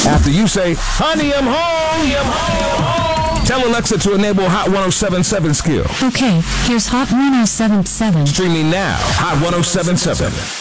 After you say, honey, I'm home, tell Alexa to enable Hot 1077 skill. Okay, here's Hot 1077. Streaming now, Hot 1077.